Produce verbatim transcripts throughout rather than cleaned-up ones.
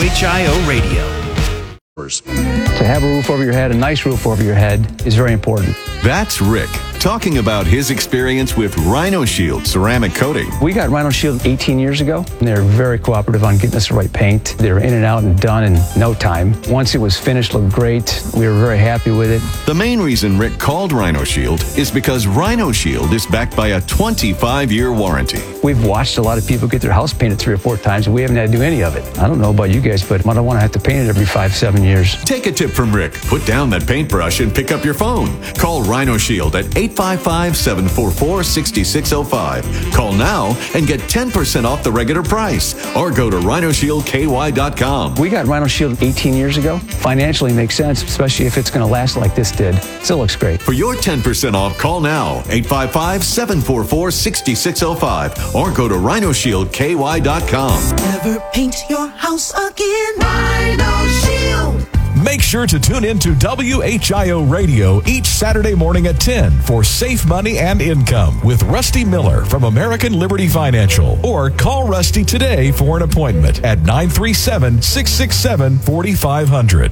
H I O Radio. To have a roof over your head, a nice roof over your head, is very important. That's Rick talking about his experience with Rhino Shield ceramic coating. We got Rhino Shield eighteen years ago, and they're very cooperative on getting us the right paint. They were in and out and done in no time. Once it was finished, looked great. We were very happy with it. The main reason Rick called Rhino Shield is because Rhino Shield is backed by a twenty-five year warranty. We've watched a lot of people get their house painted three or four times, and we haven't had to do any of it. I don't know about you guys, but I don't want to have to paint it every five, seven years. Take a tip from Rick. Put down that paintbrush and pick up your phone. Call Rhino Shield at eight five five, seven four four, six six zero five. Call now and get ten percent off the regular price. Or go to rhino shield k y dot com. We got Rhino Shield eighteen years ago. Financially makes sense, especially if it's going to last like this did. Still looks great. For your ten percent off, call now. eight five five, seven four four, six six zero five. Or go to rhino shield k y dot com. Never paint your house again. Rhino Shield. Make sure to tune in to W H I O Radio each Saturday morning at ten for Safe Money and Income with Rusty Miller from American Liberty Financial. Or call Rusty today for an appointment at nine three seven, six six seven, four five zero zero.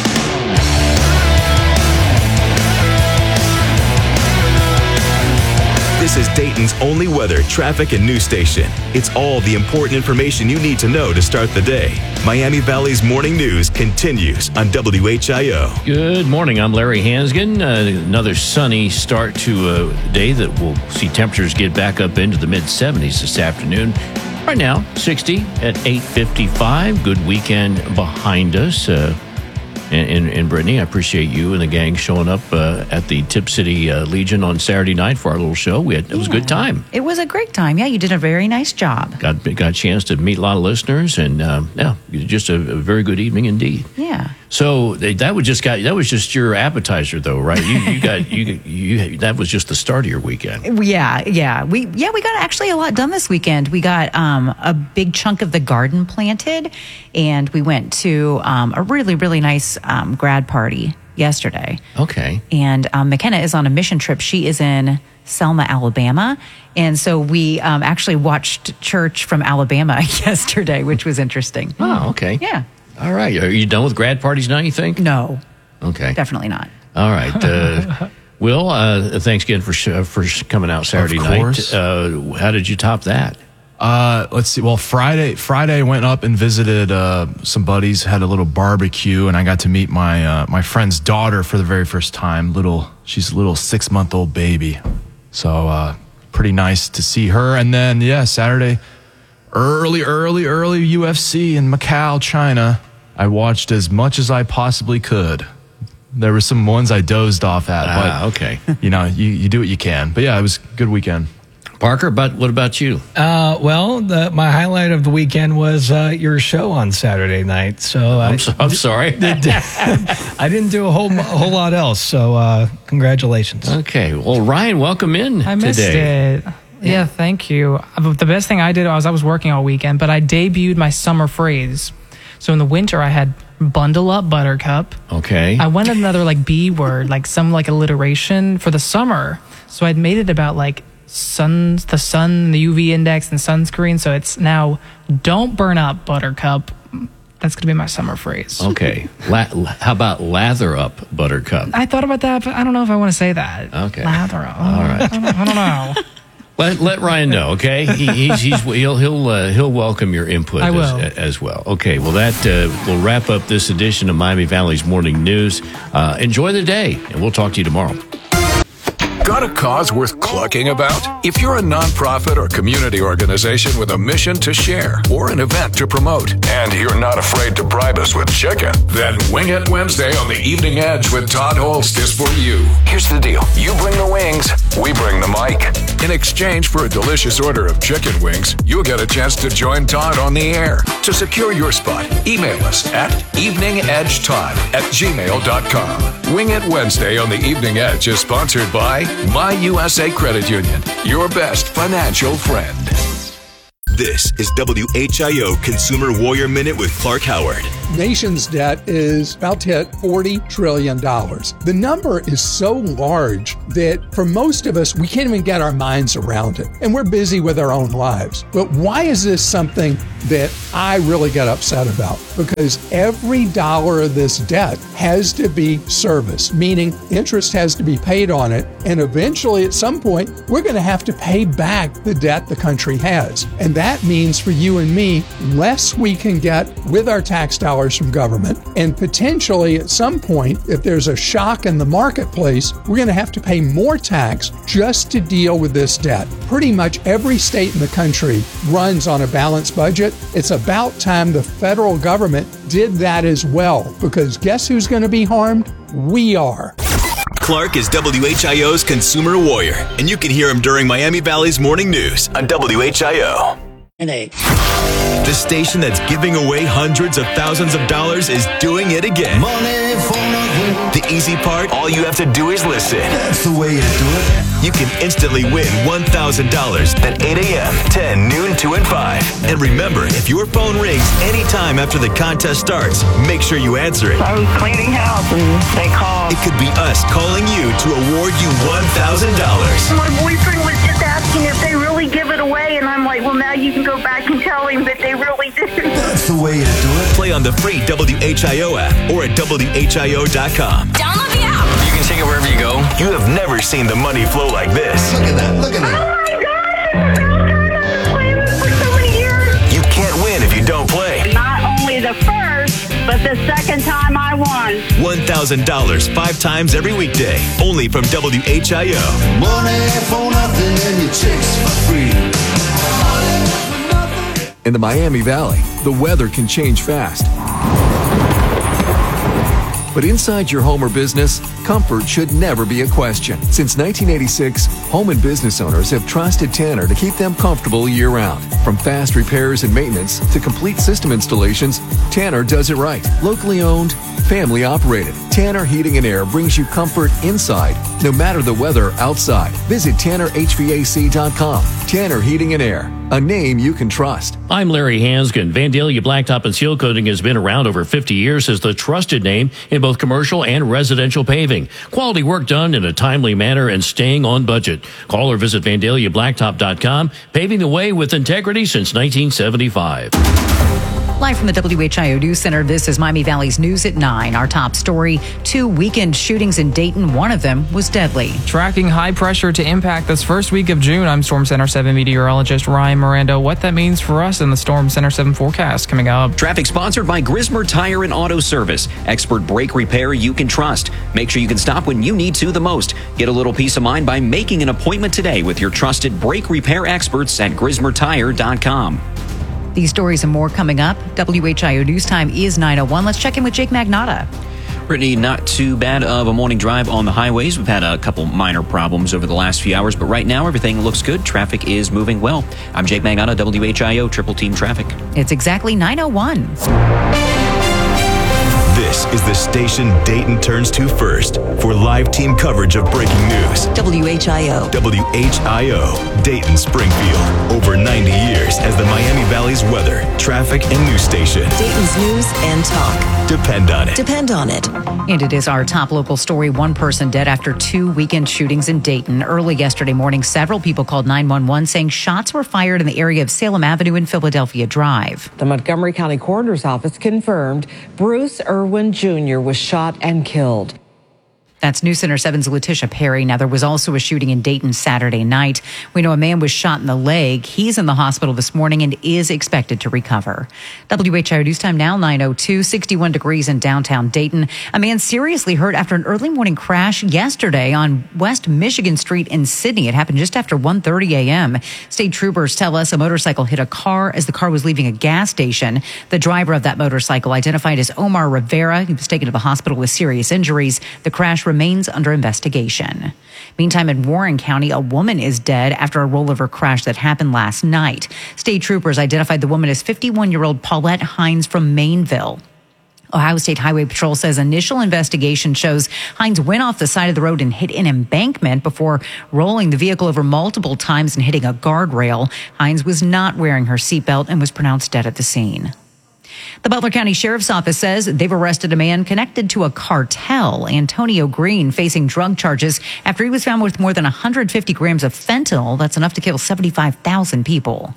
This is Dayton's only weather, traffic, and news station. It's all the important information you need to know to start the day. Miami Valley's morning news continues on W H I O. Good morning. I'm Larry Hansgen. Uh, another sunny start to a day that we'll see temperatures get back up into the mid seventies this afternoon. Right now, sixty at eight fifty-five. Good weekend behind us. Uh, And, and, and Brittany, I appreciate you and the gang showing up uh, at the Tip City uh, Legion on Saturday night for our little show. We had, it was yeah. a good time. It was a great time. Yeah, you did a very nice job. Got got a chance to meet a lot of listeners, and uh, yeah, just a, a very good evening indeed. Yeah. So that was just got that was just your appetizer, though, right? You, you got you you that was just the start of your weekend. Yeah, yeah. We yeah we got actually a lot done this weekend. We got um, a big chunk of the garden planted, and we went to um, a really really nice um, grad party yesterday. Okay. And um, McKenna is on a mission trip. She is in Selma, Alabama, and so we um, actually watched church from Alabama yesterday, which was interesting. Oh, okay. Yeah. All right. Are you done with grad parties now, you think? No. Okay. Definitely not. All right. Uh, Will, uh, thanks again for sh- for coming out Saturday Of course. night. Uh, how did you top that? Uh, let's see. Well, Friday, Friday I went up and visited uh, some buddies, had a little barbecue, and I got to meet my uh, my friend's daughter for the very first time. Little, she's a little six month old baby, so uh, pretty nice to see her. And then yeah, Saturday, early, early, early U F C in Macau, China. I watched as much as I possibly could. There were some ones I dozed off at, Ah, but okay. you know, you, you do what you can. But yeah, it was a good weekend. Parker, but what about you? Uh, well, the, my highlight of the weekend was uh, your show on Saturday night. So I'm, I, so, I'm sorry. I didn't do a whole a whole lot else. So uh, congratulations. Okay. Well, Ryan, welcome in I missed today. it. Yeah, thank you. Uh, The best thing I did was I was working all weekend, but I debuted my summer phrase. So in the winter, I had bundle up buttercup. Okay. I wanted another like B word, like some like alliteration for the summer. So I'd made it about like sun, the sun, the U V index, and sunscreen. So it's now don't burn up buttercup. That's going to be my summer phrase. Okay. La- la- how about lather up buttercup? I thought about that, but I don't know if I want to say that. Okay. Lather up. All right. I don't, I don't know. Let let Ryan know, okay? He, he's he's he'll he'll uh, he'll welcome your input I will. As, as well. Okay, well that uh, will wrap up this edition of Miami Valley's Morning News. Uh, enjoy the day, and we'll talk to you tomorrow. Got a cause worth clucking about? If you're a nonprofit or community organization with a mission to share or an event to promote, and you're not afraid to bribe us with chicken, then Wing It Wednesday on the Evening Edge with Todd Holst is for you. Here's the deal. You bring the wings, we bring the mic. In exchange for a delicious order of chicken wings, you'll get a chance to join Todd on the air. To secure your spot, email us at eveningedgetodd at gmail dot com. Wing It Wednesday on the Evening Edge is sponsored by My U S A Credit Union, your best financial friend. This is W H I O Consumer Warrior Minute with Clark Howard. Nation's debt is about to hit forty trillion dollars. The number is so large that for most of us, we can't even get our minds around it. And we're busy with our own lives. But why is this something that I really get upset about? Because every dollar of this debt has to be serviced, meaning interest has to be paid on it. And eventually, at some point, we're going to have to pay back the debt the country has. And that means for you and me, less we can get with our tax dollars from government. And potentially, at some point, if there's a shock in the marketplace, we're going to have to pay more tax just to deal with this debt. Pretty much every state in the country runs on a balanced budget. It's about time the federal government did that as well, because guess who's going to be harmed? We are. Clark is W H I O's Consumer Warrior, and you can hear him during Miami Valley's Morning News on W H I O. The station that's giving away hundreds of thousands of dollars is doing it again. Money for nothing. The easy part, all you have to do is listen. That's the way you do it. You can instantly win one thousand dollars at eight a.m., ten, noon, two, and five. And remember, if your phone rings anytime after the contest starts, make sure you answer it. I was cleaning house and they called. It could be us calling you to award you one thousand dollars. My boyfriend was just asking if they really give it away, and I'm like, well, now you can go back and tell him that they really did. That's the way you do it. Play on the free W H I O app or at W H I O dot com. Download the app. You can take it wherever you go. You have never seen the money flow like this. Look at that. Look at that. Oh my God! I've been playing this for so many years. You can't win if you don't play. Not only the first, but the second time I won. one thousand dollars five times every weekday. Only from W H I O. Money for nothing and your chicks for free. In the Miami Valley, the weather can change fast. But inside your home or business, comfort should never be a question. Since nineteen eighty-six, home and business owners have trusted Tanner to keep them comfortable year-round. From fast repairs and maintenance to complete system installations, Tanner does it right. Locally owned, family operated. Tanner Heating and Air brings you comfort inside, no matter the weather outside. Visit Tanner H V A C dot com. Tanner Heating and Air, a name you can trust. I'm Larry Hansgen. Vandalia Blacktop and Seal Coating has been around over fifty years as the trusted name in both commercial and residential paving. Quality work done in a timely manner and staying on budget. Call or visit Vandalia Blacktop dot com, paving the way with integrity since nineteen seventy-five. Live from the W H I O News Center, this is Miami Valley's News at nine. Our top story, two weekend shootings in Dayton. One of them was deadly. Tracking high pressure to impact this first week of June, I'm Storm Center seven meteorologist Ryan Miranda. What that means for us in the Storm Center seven forecast coming up. Traffic sponsored by Grismer Tire and Auto Service. Expert brake repair you can trust. Make sure you can stop when you need to the most. Get a little peace of mind by making an appointment today with your trusted brake repair experts at Grismer Tire dot com. These stories and more coming up. W H I O News Time is nine oh one. Let's check in with Jake Magnotta. Brittany, not too bad of a morning drive on the highways. We've had a couple minor problems over the last few hours, but right now everything looks good. Traffic is moving well. I'm Jake Magnotta, W H I O Triple Team Traffic. It's exactly nine oh one. This is the station Dayton turns to first for live team coverage of breaking news. W H I O. W H I O, Dayton Springfield. Over ninety years as the Miami Valley's weather, traffic, and news station. Dayton's news and talk. Depend on it. Depend on it. And it is our top local story. One person dead after two weekend shootings in Dayton. Early yesterday morning, several people called nine one one saying shots were fired in the area of Salem Avenue and Philadelphia Drive. The Montgomery County Coroner's Office confirmed Bruce Irwin Junior was shot and killed. That's News Center seven's Letitia Perry. Now, there was also a shooting in Dayton Saturday night. We know a man was shot in the leg. He's in the hospital this morning and is expected to recover. W H I O News Time now, nine oh two, sixty-one degrees in downtown Dayton. A man seriously hurt after an early morning crash yesterday on West Michigan Street in Sydney. It happened just after one thirty a.m. State troopers tell us a motorcycle hit a car as the car was leaving a gas station. The driver of that motorcycle, identified as Omar Rivera, he was taken to the hospital with serious injuries. The crash remains under investigation. Meantime, in Warren County, a woman is dead after a rollover crash that happened last night. State troopers identified the woman as fifty-one-year-old Paulette Hines from Mainville. Ohio State Highway Patrol says initial investigation shows Hines went off the side of the road and hit an embankment before rolling the vehicle over multiple times and hitting a guardrail. Hines was not wearing her seatbelt and was pronounced dead at the scene. The Butler County Sheriff's Office says they've arrested a man connected to a cartel, Antonio Green, facing drug charges after he was found with more than one hundred fifty grams of fentanyl. That's enough to kill seventy-five thousand people.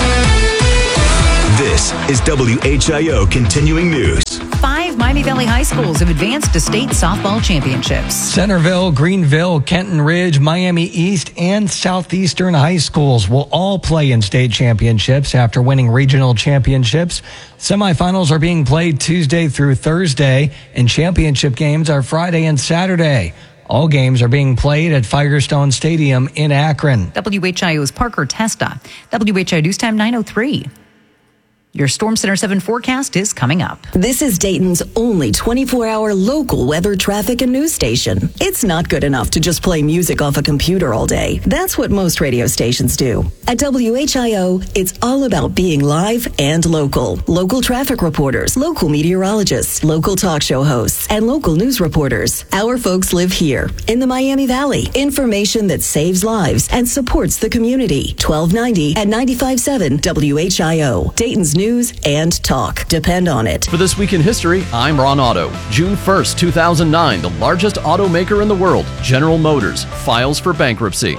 This is W H I O Continuing News. Five Miami Valley high schools have advanced to state softball championships. Centerville, Greenville, Kenton Ridge, Miami East, and Southeastern high schools will all play in state championships after winning regional championships. Semifinals are being played Tuesday through Thursday, and championship games are Friday and Saturday. All games are being played at Firestone Stadium in Akron. W H I O's Parker Testa. W H I O News Time nine oh three. Your Storm Center seven forecast is coming up. This is Dayton's only twenty-four hour local weather, traffic, and news station. It's not good enough to just play music off a computer all day. That's what most radio stations do. At W H I O, it's all about being live and local. Local traffic reporters, local meteorologists, local talk show hosts, and local news reporters. Our folks live here in the Miami Valley. Information that saves lives and supports the community. twelve ninety at ninety-five point seven W H I O. Dayton's news and talk. Depend on it. For This Week in History, I'm Ron Otto. June first, two thousand nine, the largest automaker in the world, General Motors, files for bankruptcy.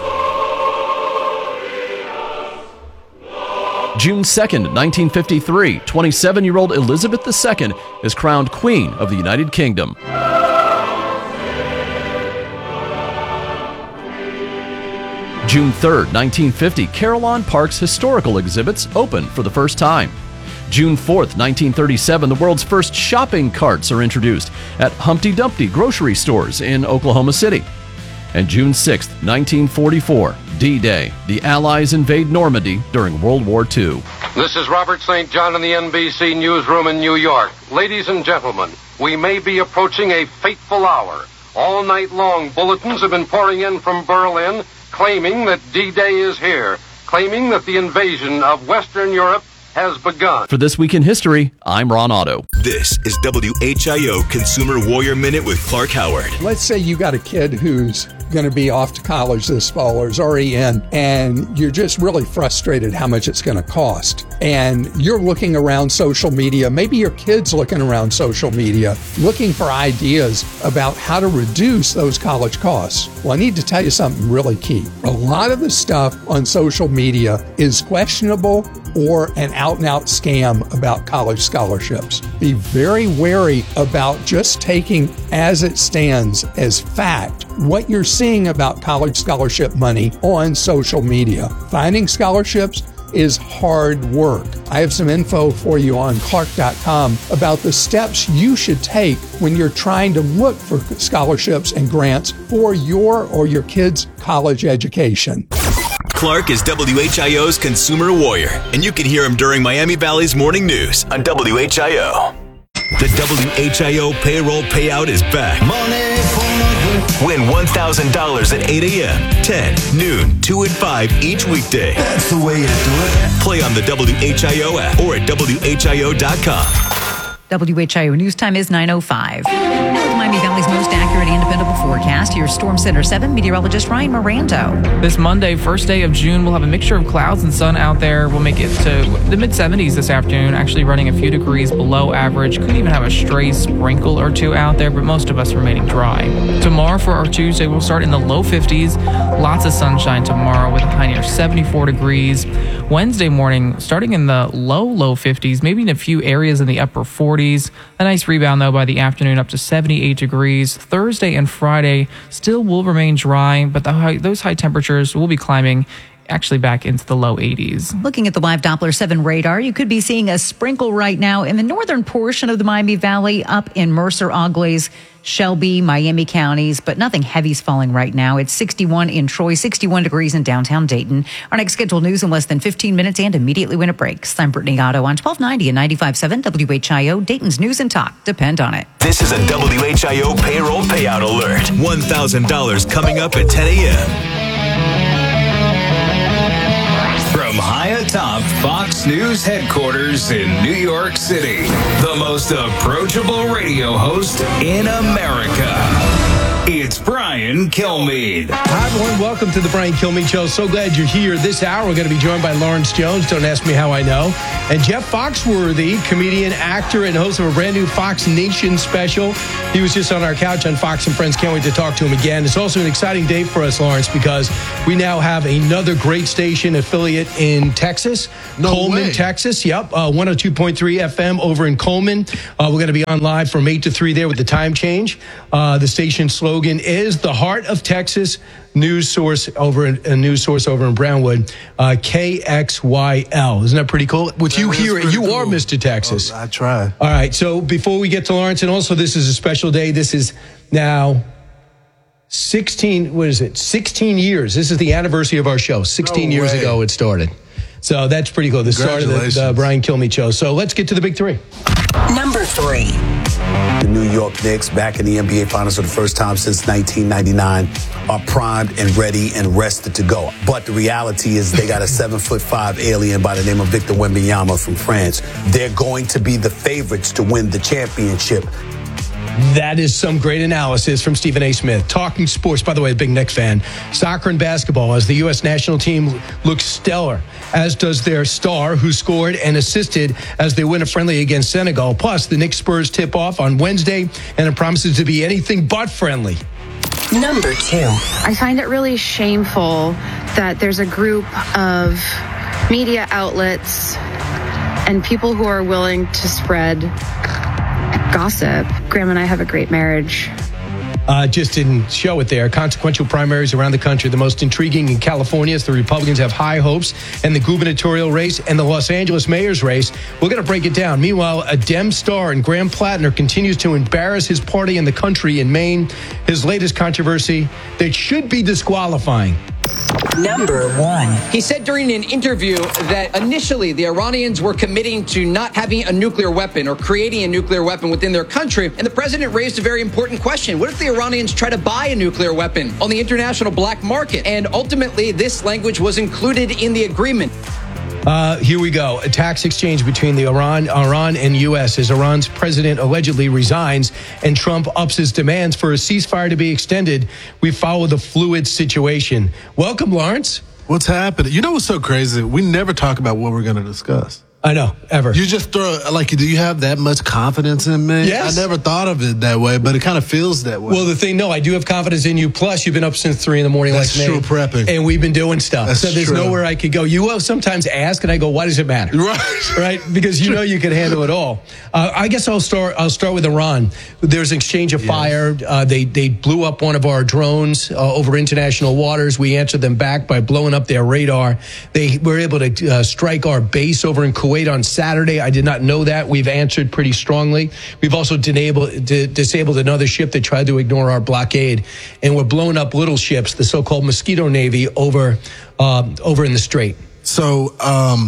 June second, nineteen fifty-three, twenty-seven-year-old Elizabeth the Second is crowned Queen of the United Kingdom. June third, nineteen fifty, Carillon Park's historical exhibits open for the first time. June fourth, nineteen thirty-seven, the world's first shopping carts are introduced at Humpty Dumpty grocery stores in Oklahoma City. And June sixth, nineteen forty-four, D-Day, the Allies invade Normandy during World War Two. This is Robert Saint John in the N B C newsroom in New York. Ladies and gentlemen, we may be approaching a fateful hour. All night long, bulletins have been pouring in from Berlin claiming that D-Day is here, claiming that the invasion of Western Europe has begun. For This Week in History, I'm Ron Otto. This is W H I O Consumer Warrior Minute with Clark Howard. Let's say you got a kid who's going to be off to college this fall or is already in, and you're just really frustrated how much it's going to cost. And you're looking around social media, maybe your kid's looking around social media, looking for ideas about how to reduce those college costs. Well, I need to tell you something really key. A lot of the stuff on social media is questionable or an out-and-out scam about college scholarships. Be very wary about just taking as it stands as fact what you're seeing about college scholarship money on social media. Finding scholarships is hard work. I have some info for you on Clark dot com about the steps you should take when you're trying to look for scholarships and grants for your or your kid's college education. Clark is W H I O's Consumer Warrior, and you can hear him during Miami Valley's morning news on W H I O. The W H I O payroll payout is back. Money for Win one thousand dollars at eight a.m., ten, noon, two, and five each weekday. That's the way you do it. Play on the W H I O app or at W H I O dot com. W H I O News Time is nine oh five. Miami Valley's most accurate and dependable forecast. Here's Storm Center seven meteorologist Ryan Mirando. This Monday, first day of June, we'll have a mixture of clouds and sun out there. We'll make it to the mid seventies this afternoon, actually running a few degrees below average. Could even have a stray sprinkle or two out there, but most of us remaining dry. Tomorrow for our Tuesday, we'll start in the low fifties. Lots of sunshine tomorrow with a high near seventy-four degrees. Wednesday morning, starting in the low, low fifties, maybe in a few areas in the upper forties. A nice rebound, though, by the afternoon up to seventy-eight degrees. Thursday and Friday still will remain dry, but the high, those high temperatures will be climbing actually back into the low eighties. Looking at the live Doppler seven radar, you could be seeing a sprinkle right now in the northern portion of the Miami Valley, up in Mercer, Auglaize, Shelby, Miami counties, but nothing heavy's falling right now. It's sixty-one in Troy, sixty-one degrees in downtown Dayton. Our next scheduled news in less than fifteen minutes and immediately when it breaks. I'm Brittany Otto on twelve ninety and ninety-five point seven W H I O, Dayton's News and Talk. Depend on it. This is a W H I O payroll payout alert. one thousand dollars coming up at ten a.m. From Hyatt atop Fox News headquarters in New York City, the most approachable radio host in America. It's Brian Kilmeade. Hi, everyone. Welcome to the Brian Kilmeade Show. So glad you're here. This hour, we're going to be joined by Lawrence Jones. Don't ask me how I know. And Jeff Foxworthy, comedian, actor, and host of a brand new Fox Nation special. He was just on our couch on Fox and Friends. Can't wait to talk to him again. It's also an exciting day for us, Lawrence, because we now have another great station affiliate in Texas, no Coleman, way. Texas. Yep, uh, one oh two point three F M over in Coleman. Uh, we're going to be on live from eight to three there with the time change. Uh, the station slogan is the heart of Texas news source over in, a news source over in Brownwood, uh, K X Y L. Isn't that pretty cool? With That you is here, pretty you cool. are Mister Texas. Oh, I try. All right. So before we get to Lawrence, and also this is a special day. This is now sixteen. What is it? sixteen years. This is the anniversary of our show. sixteen No years way. ago it started. So that's pretty cool. The start of the, the Brian Kilmeade Show. So let's get to the big three. Number three. The New York Knicks, back in the N B A Finals for the first time since nineteen ninety-nine, are primed and ready and rested to go. But the reality is they got a seven foot five alien by the name of Victor Wembanyama from France. They're going to be the favorites to win the championship. That is some great analysis from Stephen A. Smith. Talking sports, by the way, a big Knicks fan. Soccer and basketball, as the U S national team looks stellar, as does their star, who scored and assisted as they win a friendly against Senegal. Plus, the Knicks Spurs tip off on Wednesday, and it promises to be anything but friendly. Number two. I find it really shameful that there's a group of media outlets and people who are willing to spread gossip. Graham and I have a great marriage. Uh, just didn't show it there. Consequential primaries around the country. The most intriguing in California is the Republicans have high hopes in the gubernatorial race and the Los Angeles mayor's race. We're going to break it down. Meanwhile, a Dem star and Graham Plattner continues to embarrass his party and the country in Maine. His latest controversy that should be disqualifying. Number one. He said during an interview that initially the Iranians were committing to not having a nuclear weapon or creating a nuclear weapon within their country. And the president raised a very important question. What if the Iranians try to buy a nuclear weapon on the international black market? And ultimately, this language was included in the agreement. Uh, here we go. A tax exchange between the Iran, Iran and U S as Iran's president allegedly resigns and Trump ups his demands for a ceasefire to be extended. We follow the fluid situation. Welcome, Lawrence. What's happening? You know what's so crazy? We never talk about what we're going to discuss. I know, ever. You just throw, like, do you have that much confidence in me? Yes. I never thought of it that way, but it kind of feels that way. Well, the thing, no, I do have confidence in you. Plus, you've been up since three in the morning That's like me. true prepping. And we've been doing stuff. That's so there's true. nowhere I could go. You will sometimes ask, and I go, why does it matter? Right. Right? Because you know you can handle it all. Uh, I guess I'll start I'll start with Iran. There's an exchange of yes. fire. Uh, they, they blew up one of our drones uh, over international waters. We answered them back by blowing up their radar. They were able to uh, strike our base over in Kuwait on Saturday. I did not know that. We've answered pretty strongly. We've also disabled, d- disabled another ship that tried to ignore our blockade. And we're blowing up little ships, the so-called Mosquito Navy, over uh, over in the Strait. So um,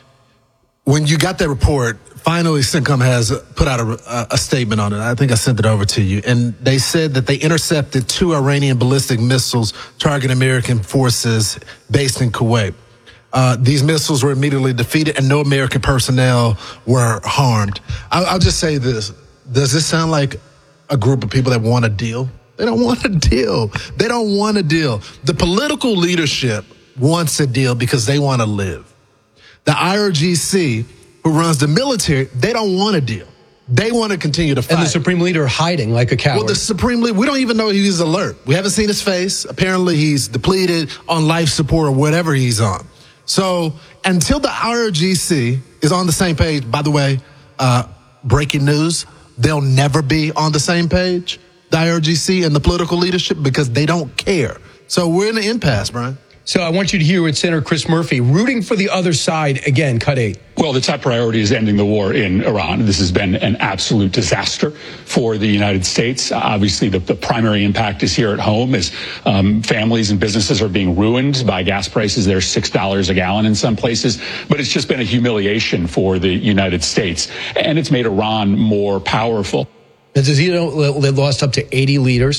when you got that report, finally CENTCOM has put out a, a statement on it. I think I sent it over to you. And they said that they intercepted two Iranian ballistic missiles targeting American forces based in Kuwait. Uh, these missiles were immediately defeated and no American personnel were harmed. I'll, I'll just say this. Does this sound like a group of people that want a deal? They don't want a deal. They don't want a deal. The political leadership wants a deal because they want to live. The I R G C, who runs the military, they don't want a deal. They want to continue to fight. And the Supreme Leader hiding like a coward. Well, the Supreme Leader, we don't even know he's alert. We haven't seen his face. Apparently he's depleted, on life support or whatever he's on. So until the I R G C is on the same page, by the way, uh, breaking news, they'll never be on the same page, the I R G C and the political leadership, because they don't care. So we're in an impasse, Brian. So I want you to hear what Senator Chris Murphy, rooting for the other side again, cut eight. Well, the top priority is ending the war in Iran. This has been an absolute disaster for the United States. Obviously, the, the primary impact is here at home as um, families and businesses are being ruined by gas prices. They're six dollars a gallon in some places. But it's just been a humiliation for the United States. And it's made Iran more powerful. As you know, they lost up to eighty leaders.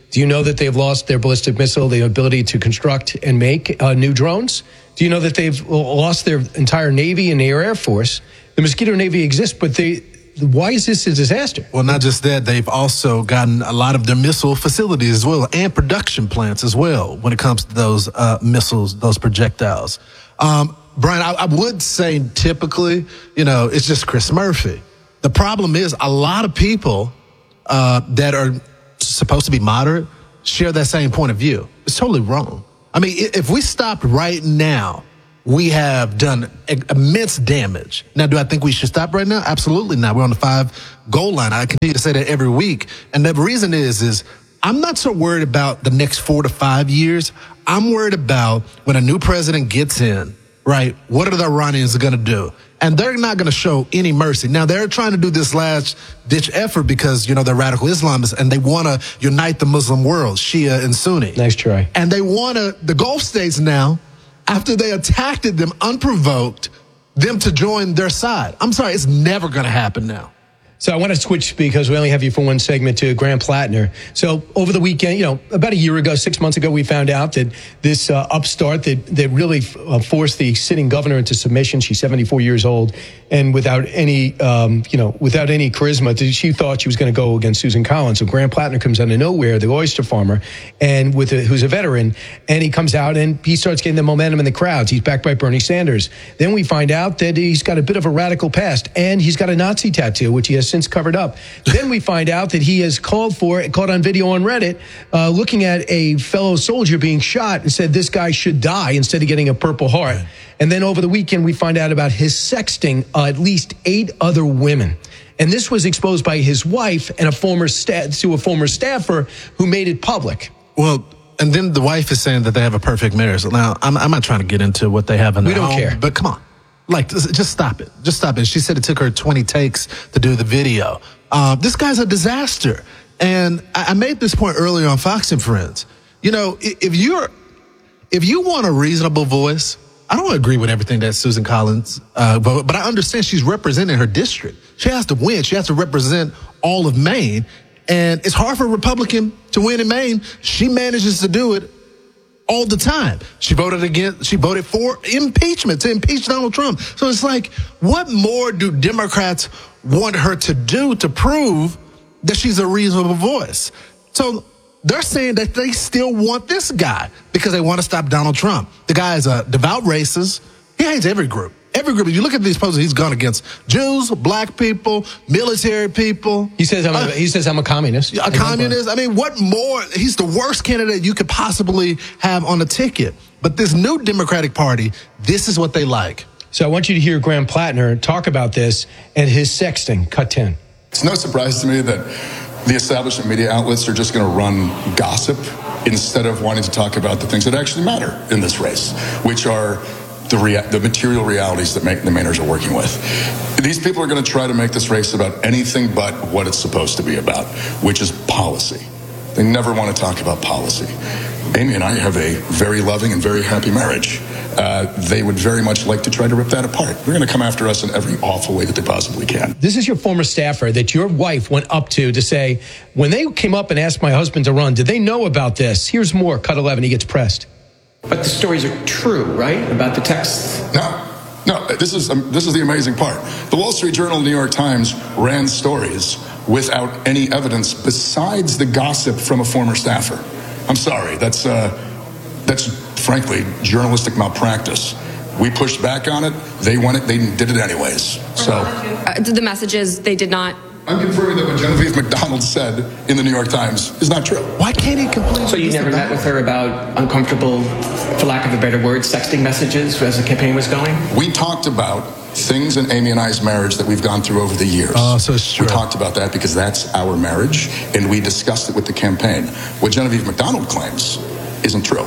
Do you know that they've lost their ballistic missile, the ability to construct and make uh, new drones? Do you know that they've lost their entire Navy and their Air Force? The Mosquito Navy exists, but they, why is this a disaster? Well, not just that, they've also gotten a lot of their missile facilities as well, and production plants as well, when it comes to those uh, missiles, those projectiles. Um, Brian, I, I would say typically, you know, it's just Chris Murphy. The problem is a lot of people uh, that are supposed to be moderate share that same point of view. It's totally wrong. I mean, if we stopped right now, we have done immense damage. Now, do I think we should stop right now? Absolutely not. We're on the five goal line. I continue to say that every week. And the reason is, is I'm not so worried about the next four to five years. I'm worried about when a new president gets in, right? What are the Iranians going to do? And they're not going to show any mercy. Now, they're trying to do this last-ditch effort because, you know, they're radical Islamists, and they want to unite the Muslim world, Shia and Sunni. Nice try. And they want to, the Gulf states now, after they attacked them unprovoked, them to join their side. I'm sorry, it's never going to happen now. So I want to switch, because we only have you for one segment, to Graham Plattner. So over the weekend, you know, about a year ago, six months ago, we found out that this uh, upstart that, that really uh, forced the sitting governor into submission. She's seventy-four years old, and without any, um, you know, without any charisma, she thought she was going to go against Susan Collins. So Graham Plattner comes out of nowhere, the oyster farmer, and with a, who's a veteran, and he comes out and he starts getting the momentum in the crowds. He's backed by Bernie Sanders. Then we find out that he's got a bit of a radical past, and he's got a Nazi tattoo, which he has since covered up. Then we find out that he has called for, caught on video on Reddit, uh, looking at a fellow soldier being shot and said this guy should die instead of getting a Purple Heart. Right. And then over the weekend, we find out about his sexting uh, at least eight other women. And this was exposed by his wife and a former sta- to a former staffer who made it public. Well, and then the wife is saying that they have a perfect marriage. Now, I'm, I'm not trying to get into what they have in their home. We don't care. But come on. Like, just stop it. Just stop it. She said it took her twenty takes to do the video. Uh, this guy's a disaster. And I, I made this point earlier on Fox and Friends. You know, if you're, if you want a reasonable voice, I don't agree with everything that Susan Collins uh, voted, but I understand she's representing her district. She has to win. She has to represent all of Maine. And it's hard for a Republican to win in Maine. She manages to do it all the time. She voted against, she voted for impeachment, to impeach Donald Trump. So it's like, what more do Democrats want her to do to prove that she's a reasonable voice? So they're saying that they still want this guy because they want to stop Donald Trump. The guy is a devout racist. He hates every group. Every group. If you look at these posters, he's gone against Jews, black people, military people. He says I'm a, uh, he says I'm a communist. A communist. I mean, what more? He's the worst candidate you could possibly have on the ticket. But this new Democratic Party, this is what they like. So I want you to hear Graham Plattner talk about this and his sexting. Cut ten. It's no surprise to me that the establishment media outlets are just going to run gossip instead of wanting to talk about the things that actually matter in this race, which are the, rea- the material realities that make the Mainers are working with. These people are going to try to make this race about anything but what it's supposed to be about, which is policy. They never want to talk about policy. Amy and I have a very loving and very happy marriage. Uh, they would very much like to try to rip that apart. They're going to come after us in every awful way that they possibly can. This is your former staffer that your wife went up to to say, when they came up and asked my husband to run, did they know about this? Here's more. Cut eleven. He gets pressed. But the stories are true, right? About the texts? No. No, this is um, this is the amazing part. The Wall Street Journal and the New York Times ran stories without any evidence besides the gossip from a former staffer. I'm sorry, that's uh, that's frankly journalistic malpractice. We pushed back on it. They won it. They did it anyways. So uh, the messages they did not. I'm confirming that what Genevieve McDonald said in the New York Times is not true. Why can't he complain? So you never met with her about uncomfortable, for lack of a better word, sexting messages as the campaign was going? We talked about things in Amy and I's marriage that we've gone through over the years. Oh, so it's true. We talked about that because that's our marriage, and we discussed it with the campaign. What Genevieve McDonald claims isn't true.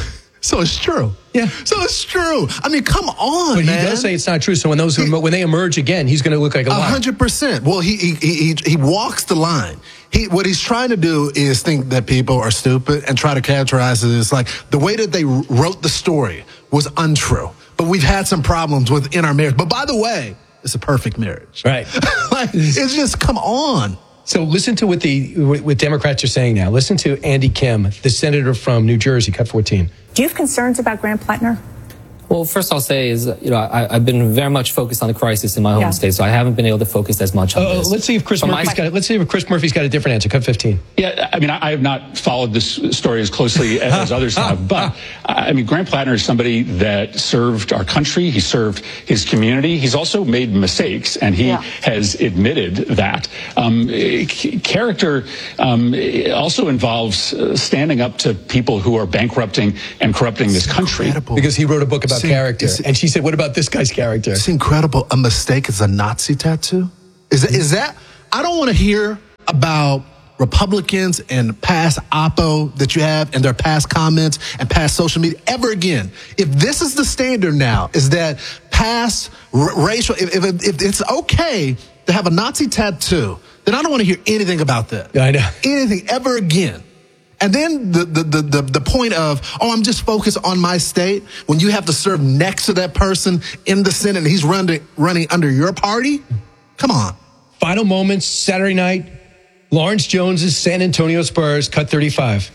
So it's true. Yeah. So it's true. I mean, come on, but man. He does say it's not true. So when those he, when they emerge again, he's going to look like a liar. A hundred percent. Well, he, he he he walks the line. He what he's trying to do is think that people are stupid and try to characterize it as like the way that they wrote the story was untrue. But we've had some problems within our marriage. But by the way, it's a perfect marriage. Right. Like, it's just, come on. So listen to what the what Democrats are saying now. Listen to Andy Kim, the senator from New Jersey, cut fourteen. Do you have concerns about Grant Plattner? Well, first I'll say is, you know, I, I've been very much focused on the crisis in my home yeah. state, so I haven't been able to focus as much on uh, this. Let's see if Chris From Murphy's my... got. Let's see if Chris Murphy's got a different answer. Cut fifteen. Yeah, I mean, I have not followed this story as closely as others have, but I mean, Grant Plattner is somebody that served our country. He served his community. He's also made mistakes, and he yeah. has admitted that. Um, character um, also involves standing up to people who are bankrupting and corrupting this country. Incredible. Because he wrote a book about See, character. And she said, what about this guy's character? It's incredible. A mistake is a Nazi tattoo? Is that, is that I don't want to hear about Republicans and past oppo that you have and their past comments and past social media ever again. If this is the standard now, is that past r- racial, if, if, if it's okay to have a Nazi tattoo, then I don't want to hear anything about that. Yeah, I know. Anything ever again. And then the, the, the, the, the point of, oh, I'm just focused on my state, when you have to serve next to that person in the Senate and he's running, running under your party? Come on. Final moments, Saturday night, Lawrence Jones's San Antonio Spurs, cut thirty-five.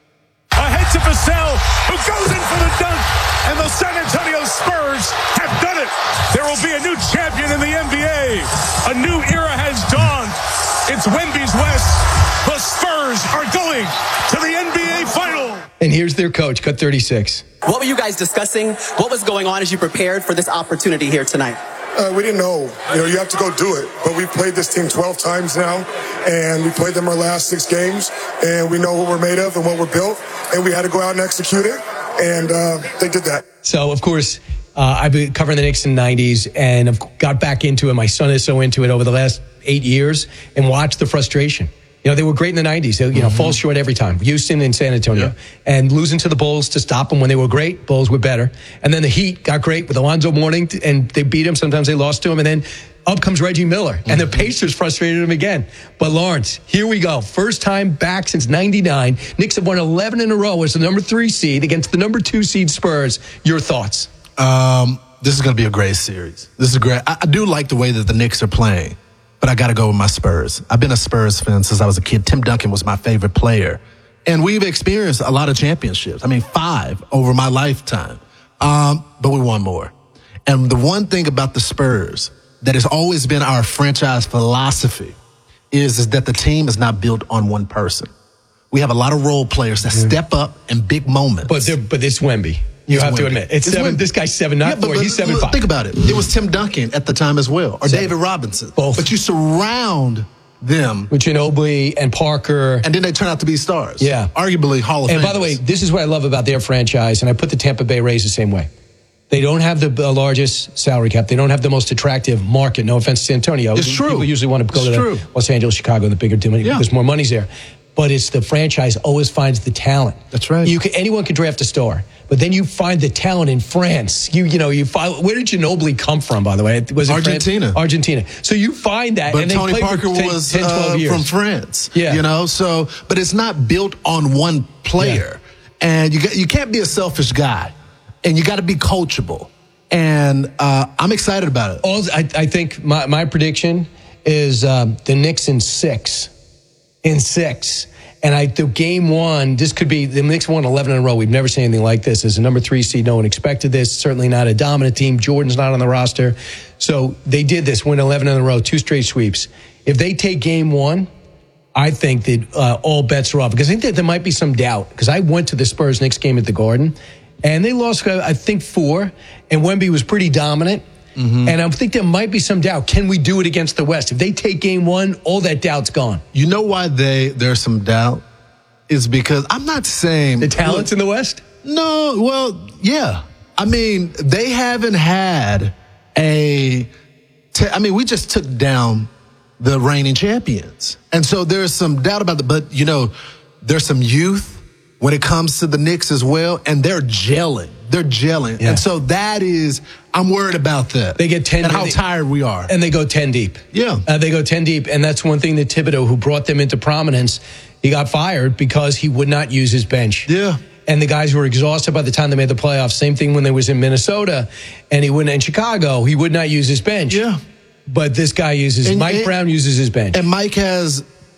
Ahead to Vassell, who goes in for the dunk, and the San Antonio Spurs have done it. There will be a new champion in the N B A. A new era has dawned. It's Wemby's West. The Spurs are going to the N B A Final. And here's their coach, cut thirty-six. What were you guys discussing? What was going on as you prepared for this opportunity here tonight? Uh, we didn't know. You know, you have to go do it. But we've played this team twelve times now, and we played them our last six games, and we know what we're made of and what we're built, and we had to go out and execute it, and uh, they did that. So, of course, uh, I've been covering the Knicks in the nineties, and I've got back into it. My son is so into it over the last eight years, and watched the frustration. You know, they were great in the nineties. They, you know, mm-hmm. fall short every time. Houston and San Antonio. Yeah. And losing to the Bulls to stop them when they were great. Bulls were better. And then the Heat got great with Alonzo Mourning, and they beat him. Sometimes they lost to him. And then up comes Reggie Miller. Mm-hmm. And the Pacers frustrated him again. But Lawrence, here we go. First time back since ninety-nine. Knicks have won eleven in a row as the number three seed against the number two seed Spurs. Your thoughts? Um, this is going to be a great series. This is great. I, I do like the way that the Knicks are playing. But I got to go with my Spurs. I've been a Spurs fan since I was a kid. Tim Duncan was my favorite player. And we've experienced a lot of championships. I mean, five over my lifetime. Um, but we won more. And the one thing about the Spurs that has always been our franchise philosophy is, is that the team is not built on one person. We have a lot of role players that mm. step up in big moments. But but it's Wemby. You it's have Wemby. to admit. It's, it's seven. Wemby. This guy's seven, not yeah, but, four. But, He's seven, look, five. Think about it. It was Tim Duncan at the time as well, or seven. David Robinson. Both. But you surround them with Ginobili and Parker. And then they turn out to be stars. Yeah. Arguably Hall of Fame. And by the way, this is what I love about their franchise, and I put the Tampa Bay Rays the same way. They don't have the uh, largest salary cap. They don't have the most attractive market. No offense to San Antonio. It's true. People usually want to go it's to true. the Los Angeles, Chicago, the bigger team. Yeah. There's more money's there. But it's the franchise always finds the talent. That's right. You can, anyone can draft a star, but then you find the talent in France. You you know you find, where did Ginobili come from? By the way, was it Argentina? France? Argentina. So you find that. But and Tony they Parker for ten, was ten, twelve uh, years. from France. Yeah, you know. So, but it's not built on one player, yeah. and you got, you can't be a selfish guy, and you got to be coachable. And uh, I'm excited about it. All, I, I think my my prediction is um, the Knicks in six, in six. And I, the game one, this could be, the Knicks won eleven in a row. We've never seen anything like this. As a number three seed, no one expected this. Certainly not a dominant team. Jordan's not on the roster. So they did this, win eleven in a row, two straight sweeps. If they take game one, I think that uh, all bets are off. Because I think that there might be some doubt. Because I went to the Spurs-Knicks game at the Garden, and they lost, I think, four. And Wemby was pretty dominant. Mm-hmm. And I think there might be some doubt. Can we do it against the West? If they take game one, all that doubt's gone. You know why they there's some doubt? Is because I'm not saying... The talent's look, in the West? No, well, yeah. I mean, they haven't had a... Te- I mean, we just took down the reigning champions. And so there's some doubt about it. But, you know, there's some youth when it comes to the Knicks as well, and they're gelling. They're gelling. Yeah. And so that is, I'm worried about that. They get ten and how they, tired we are. And they go ten deep. Yeah. Uh, they go ten deep. And that's one thing that Thibodeau, who brought them into prominence, he got fired because he would not use his bench. Yeah. And the guys were exhausted by the time they made the playoffs. Same thing when they was in Minnesota and he wouldn't, in Chicago, he would not use his bench. Yeah. But this guy uses, and, Mike and, Brown uses his bench. And Mike has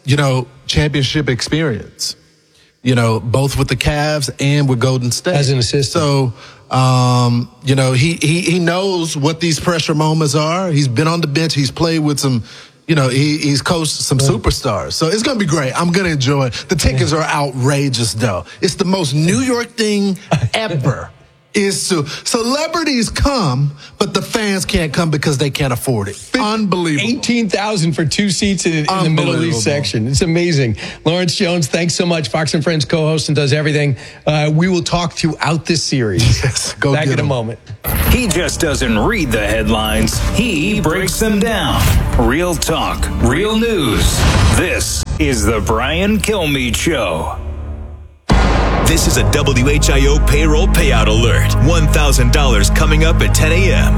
you know, championship experience, you know, both with the Cavs and with Golden State. As an assistant. So, um, you know, he, he, he knows what these pressure moments are. He's been on the bench. He's played with some, you know, he, he's coached some yeah. superstars. So it's going to be great. I'm going to enjoy it. The tickets yeah. are outrageous, though. It's the most New York thing ever. Is to celebrities come, but the fans can't come because they can't afford it. Unbelievable. eighteen thousand for two seats in, in the Middle East section. It's amazing. Lawrence Jones, thanks so much. Fox and Friends co-host and does everything. Uh, we will talk throughout this series. Yes, go Back in him. a moment. He just doesn't read the headlines. He breaks them down. Real talk, real news. This is the Brian Kilmeade Show. This is a W H I O payroll payout alert. one thousand dollars coming up at ten a.m.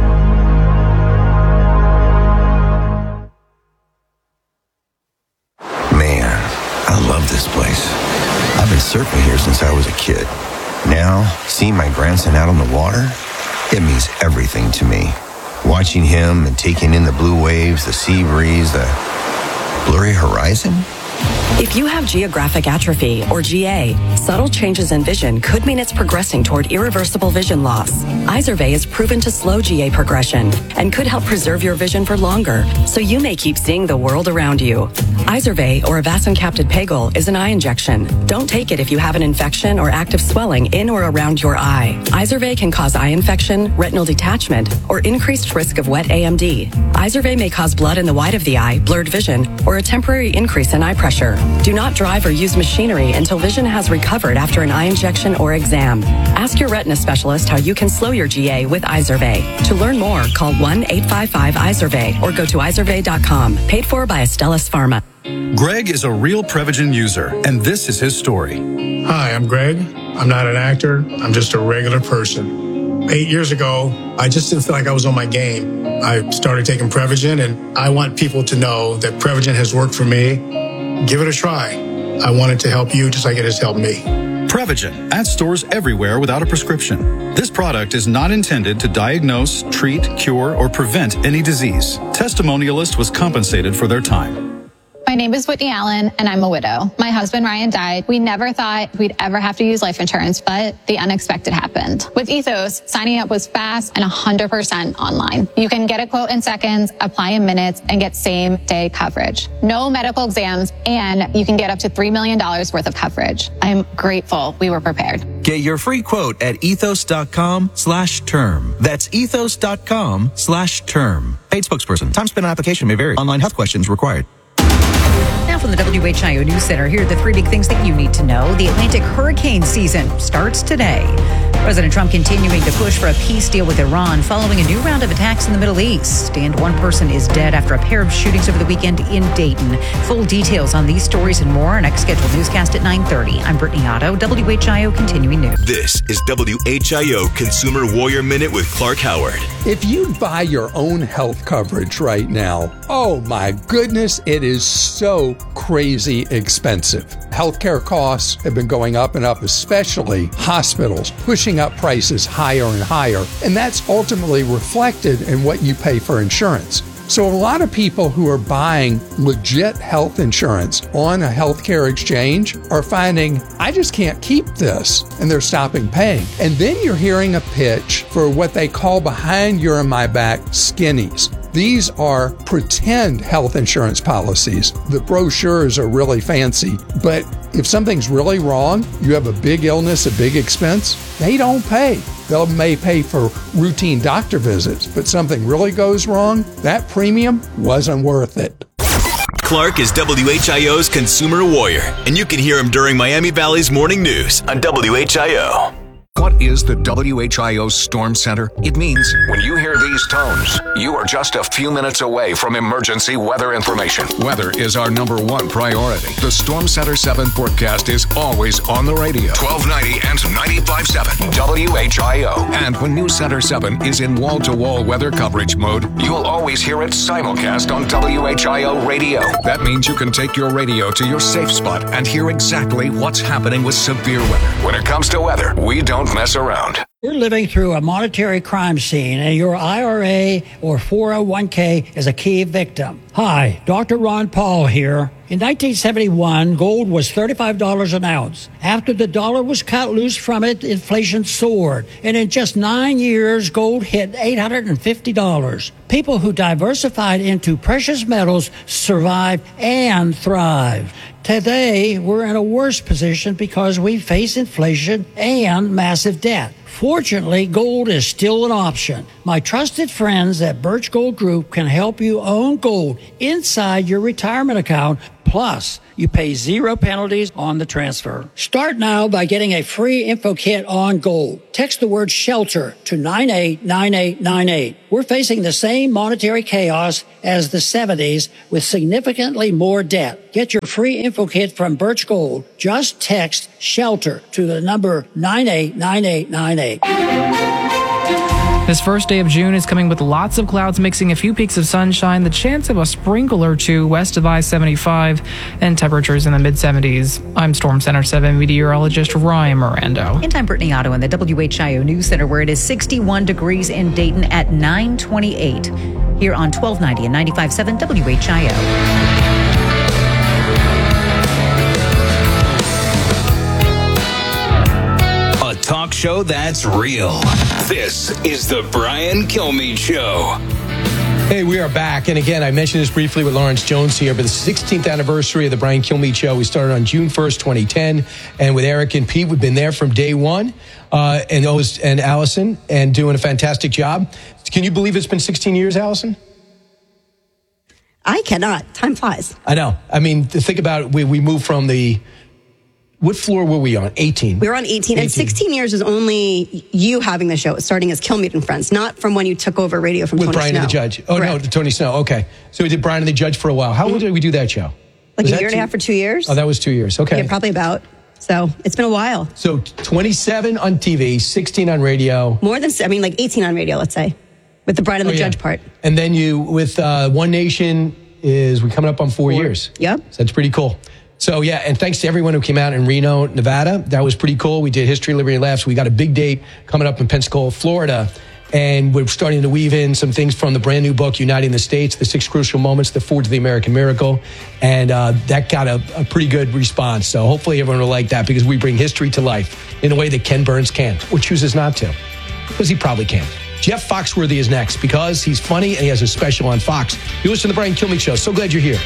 Man, I love this place. I've been surfing here since I was a kid. Now, seeing my grandson out on the water, it means everything to me. Watching him and taking in the blue waves, the sea breeze, the blurry horizon. If you have geographic atrophy, or G A, subtle changes in vision could mean it's progressing toward irreversible vision loss. Izervay is proven to slow G A progression and could help preserve your vision for longer, so you may keep seeing the world around you. Izervay, or avacincaptad pegol, is an eye injection. Don't take it if you have an infection or active swelling in or around your eye. Izervay can cause eye infection, retinal detachment, or increased risk of wet A M D. Izervay may cause blood in the white of the eye, blurred vision, or a temporary increase in eye pressure. Do not drive or use machinery until vision has recovered after an eye injection or exam. Ask your retina specialist how you can slow your G A with Izervay. To learn more, call one eight five five Izervay or go to izervay dot com. Paid for by Astellas Pharma. Greg is a real Prevagen user, and this is his story. Hi, I'm Greg. I'm not an actor. I'm just a regular person. Eight years ago, I just didn't feel like I was on my game. I started taking Prevagen, and I want people to know that Prevagen has worked for me. Give it a try. I wanted to help you just like it has helped me. Prevagen at stores everywhere without a prescription. This product is not intended to diagnose, treat, cure, or prevent any disease. Testimonialist was compensated for their time. My name is Whitney Allen, and I'm a widow. My husband, Ryan, died. We never thought we'd ever have to use life insurance, but the unexpected happened. With Ethos, signing up was fast and one hundred percent online. You can get a quote in seconds, apply in minutes, and get same-day coverage. No medical exams, and you can get up to three million dollars worth of coverage. I'm grateful we were prepared. Get your free quote at ethos.com slash term. That's ethos.com slash term. Paid spokesperson. Time spent on application may vary. Online health questions required. Now from the W H I O News Center, here are the three big things that you need to know. The Atlantic hurricane season starts today. President Trump continuing to push for a peace deal with Iran following a new round of attacks in the Middle East. And one person is dead after a pair of shootings over the weekend in Dayton. Full details on these stories and more. Our next scheduled newscast at nine thirty. I'm Brittany Otto, W H I O Continuing News. This is W H I O Consumer Warrior Minute with Clark Howard. If you buy your own health coverage right now, oh my goodness, it is so crazy expensive. Healthcare costs have been going up and up, especially hospitals, pushing up prices higher and higher. And that's ultimately reflected in what you pay for insurance. So a lot of people who are buying legit health insurance on a healthcare exchange are finding, I just can't keep this, and they're stopping paying. And then you're hearing a pitch for what they call behind your and my back skinnies. These are pretend health insurance policies. The brochures are really fancy, but if something's really wrong, you have a big illness, a big expense, they don't pay. They may pay for routine doctor visits, but something really goes wrong, that premium wasn't worth it. Clark is W H I O's Consumer Warrior, and you can hear him during Miami Valley's Morning News on W H I O. What is the W H I O Storm Center? It means when you hear these tones, you are just a few minutes away from emergency weather information. Weather is our number one priority. The Storm Center seven forecast is always on the radio. twelve ninety and ninety-five point seven W H I O. And when News Center seven is in wall-to-wall weather coverage mode, you'll always hear it simulcast on W H I O radio. That means you can take your radio to your safe spot and hear exactly what's happening with severe weather. When it comes to weather, we don't mess around. We're living through a monetary crime scene, and your I R A or four oh one k is a key victim. Hi, Doctor Ron Paul here. In nineteen seventy-one, gold was thirty-five dollars an ounce. After the dollar was cut loose from it, inflation soared. And in just nine years, gold hit eight hundred fifty dollars. People who diversified into precious metals survived and thrived. Today, we're in a worse position because we face inflation and massive debt. Fortunately, gold is still an option. My trusted friends at Birch Gold Group can help you own gold inside your retirement account. Plus, you pay zero penalties on the transfer. Start now by getting a free info kit on gold. Text the word SHELTER to nine eight nine eight nine eight. We're facing the same monetary chaos as the seventies with significantly more debt. Get your free info kit from Birch Gold. Just text SHELTER to the number nine eight nine eight nine eight. This first day of June is coming with lots of clouds mixing a few peaks of sunshine, the chance of a sprinkle or two west of I seventy-five, and temperatures in the mid-seventies. I'm Storm Center seven meteorologist Ryan Mirando. And I'm Brittany Otto in the W H I O News Center, where it is sixty-one degrees in Dayton at nine twenty-eight. Here on twelve ninety and ninety-five point seven W H I O. Talk show that's real. This is the Brian Kilmeade Show. Hey, we are back. And again, I mentioned this briefly with Lawrence Jones here, but the sixteenth anniversary of the Brian Kilmeade Show. We started on June first, twenty ten. And with Eric and Pete, we've been there from day one. Uh, and, and Allison, and doing a fantastic job. Can you believe it's been sixteen years, Allison? I cannot. Time flies. I know. I mean, think about it. We, we moved from the... What floor were we on? eighteen. We were on eighteen, eighteen. And sixteen years is only you having the show, starting as Kilmeade and Friends, not from when you took over radio from With Tony Brian Snow. and the Judge. Oh, Correct. no, Tony Snow. Okay. So we did Brian and the Judge for a while. How long mm-hmm. did we do that show? Like was a year and two? a half or two years. Oh, that was two years. Okay. Yeah, probably about. So it's been a while. So twenty-seven on T V, sixteen on radio. More than, I mean, like eighteen on radio, let's say, with the Brian and the oh, Judge yeah. part. And then you, with uh, One Nation, is we coming up on four, four. years. Yep. So that's pretty cool. So, yeah, and thanks to everyone who came out in Reno, Nevada. That was pretty cool. We did History, Liberty, Laughs. We got a big date coming up in Pensacola, Florida. And we're starting to weave in some things from the brand new book, Uniting the States, The Six Crucial Moments that Forged the American Miracle. And uh, that got a, a pretty good response. So hopefully everyone will like that, because we bring history to life in a way that Ken Burns can't, or chooses not to, because he probably can't. Jeff Foxworthy is next, because he's funny and he has a special on Fox. You listen to the Brian Kilmeade Show. So glad you're here.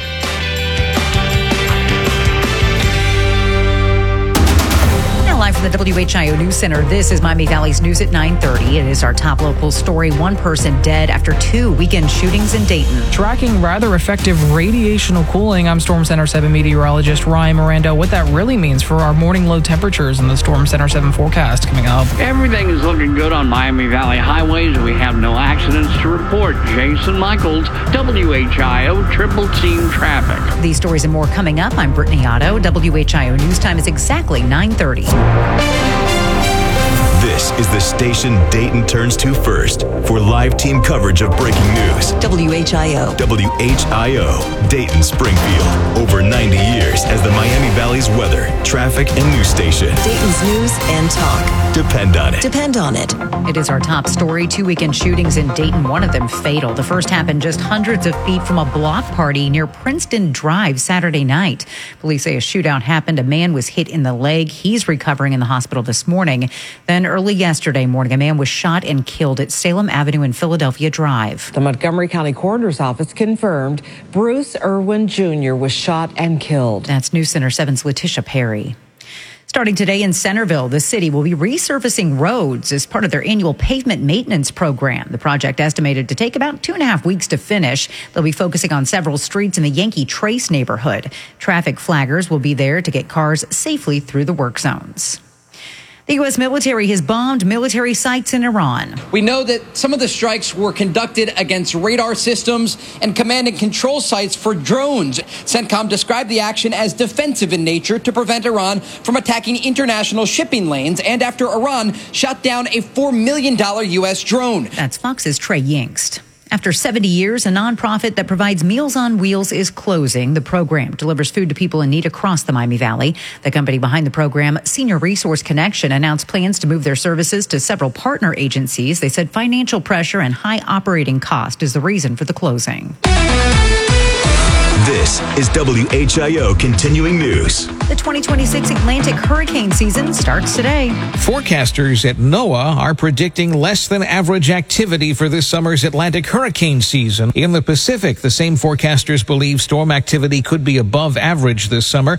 Live from the W H I O News Center, this is Miami Valley's News at nine thirty. It is our top local story. One person dead after two weekend shootings in Dayton. Tracking rather effective radiational cooling, I'm Storm Center seven meteorologist Ryan Mirando. What that really means for our morning low temperatures in the Storm Center seven forecast coming up. Everything is looking good on Miami Valley highways. We have no accidents to report. Jason Michaels, W H I O Triple Team Traffic. These stories and more coming up. I'm Brittany Otto. W H I O News Time is exactly nine thirty. This is the station Dayton turns to first for live team coverage of breaking news. W H I O. W H I O, Dayton Springfield. Over ninety years as the Miami Valley's weather, traffic, and news station. Dayton's news and talk. Depend on it. Depend on it. It is our top story. Two weekend shootings in Dayton, one of them fatal. The first happened just hundreds of feet from a block party near Princeton Drive Saturday night. Police say a shootout happened. A man was hit in the leg. He's recovering in the hospital this morning. Then early yesterday morning, a man was shot and killed at Salem Avenue and Philadelphia Drive. The Montgomery County Coroner's Office confirmed Bruce Irwin Junior was shot and killed. That's News Center seven's Letitia Perry. Starting today in Centerville, the city will be resurfacing roads as part of their annual pavement maintenance program. The project estimated to take about two and a half weeks to finish. They'll be focusing on several streets in the Yankee Trace neighborhood. Traffic flaggers will be there to get cars safely through the work zones. The U S military has bombed military sites in Iran. We know that some of the strikes were conducted against radar systems and command and control sites for drones. CENTCOM described the action as defensive in nature to prevent Iran from attacking international shipping lanes, and after Iran shot down a four million dollars U S drone. That's Fox's Trey Yingst. After seventy years, a nonprofit that provides Meals on Wheels is closing. The program delivers food to people in need across the Miami Valley. The company behind the program, Senior Resource Connection, announced plans to move their services to several partner agencies. They said financial pressure and high operating cost is the reason for the closing. This is W H I O Continuing News. The twenty twenty-six Atlantic hurricane season starts today. Forecasters at NOAA are predicting less than average activity for this summer's Atlantic hurricane season. In the Pacific, the same forecasters believe storm activity could be above average this summer.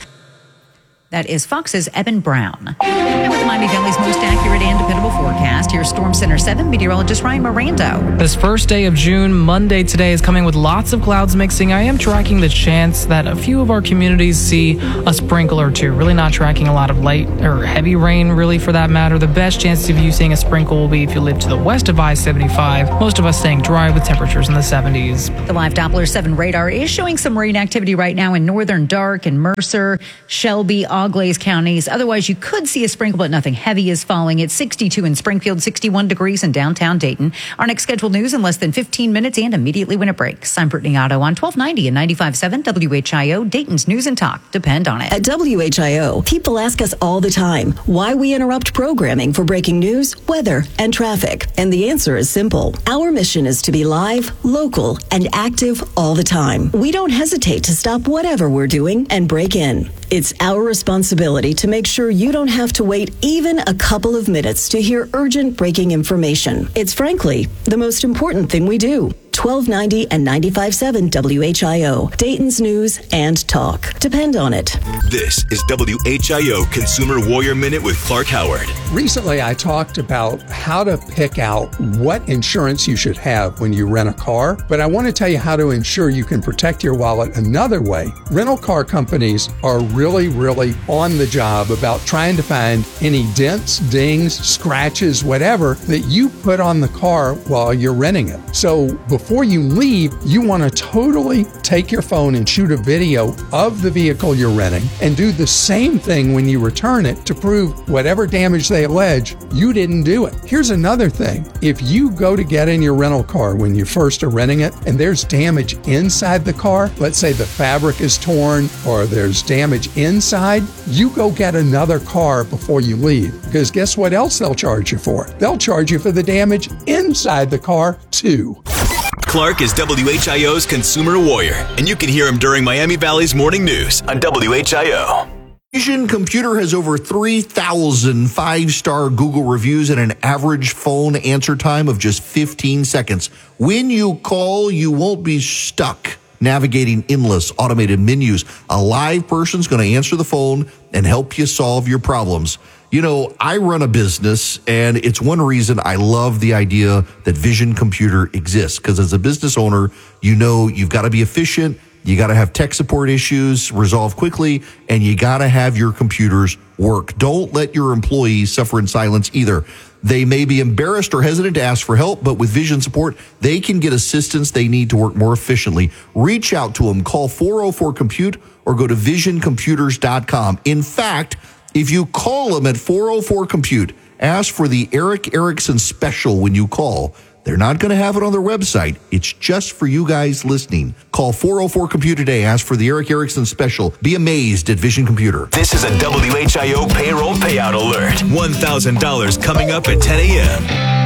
That is Fox's Eben Brown. And with the Miami Valley's most accurate and dependable forecast, here's Storm Center seven meteorologist Ryan Mirando. This first day of June, Monday today, is coming with lots of clouds mixing. I am tracking the chance that a few of our communities see a sprinkle or two. Really not tracking a lot of light or heavy rain, really, for that matter. The best chance of you seeing a sprinkle will be if you live to the west of I seventy-five. Most of us staying dry with temperatures in the seventies. The live Doppler seven radar is showing some rain activity right now in northern Dark and Mercer, Shelby, Auglaize counties. Otherwise, you could see a sprinkle, but nothing heavy is falling. It's sixty-two in Springfield, sixty-one degrees in downtown Dayton. Our next scheduled news in less than fifteen minutes and immediately when it breaks. I'm Brittany Otto on twelve ninety and ninety-five point seven W H I O, Dayton's News and Talk. Depend on it. At W H I O, people ask us all the time why we interrupt programming for breaking news, weather, and traffic. And the answer is simple. Our mission is to be live, local, and active all the time. We don't hesitate to stop whatever we're doing and break in. It's our responsibility to make sure you don't have to wait even a couple of minutes to hear urgent breaking information. It's frankly the most important thing we do. twelve ninety and ninety-five point seven W H I O, Dayton's News and Talk. Depend on it. This is W H I O Consumer Warrior Minute with Clark Howard. Recently, I talked about how to pick out what insurance you should have when you rent a car, but I want to tell you how to ensure you can protect your wallet another way. Rental car companies are really, really on the job about trying to find any dents, dings, scratches, whatever that you put on the car while you're renting it. So before you leave, you want to totally take your phone and shoot a video of the vehicle you're renting and do the same thing when you return it to prove whatever damage they allege, you didn't do it. Here's another thing. If you go to get in your rental car when you first are renting it and there's damage inside the car, let's say the fabric is torn or there's damage inside, you go get another car before you leave. Because guess what else they'll charge you for? They'll charge you for the damage inside the car too. Clark is W H I O's Consumer Warrior, and you can hear him during Miami Valley's Morning News on W H I O. Vision Computer has over three thousand five-star Google reviews and an average phone answer time of just fifteen seconds. When you call, you won't be stuck navigating endless automated menus. A live person's going to answer the phone and help you solve your problems. You know, I run a business, and it's one reason I love the idea that Vision Computer exists, because as a business owner, you know you've got to be efficient, you got to have tech support issues resolved quickly, and you got to have your computers work. Don't let your employees suffer in silence either. They may be embarrassed or hesitant to ask for help, but with Vision support, they can get assistance they need to work more efficiently. Reach out to them. Call four oh four compute or go to vision computers dot com. In fact, if you call them at four oh four compute, ask for the Eric Erickson special when you call. They're not going to have it on their website. It's just for you guys listening. Call four oh four compute today. Ask for the Eric Erickson special. Be amazed at Vision Computer. This is a W H I O payroll payout alert. one thousand dollars coming up at ten a.m.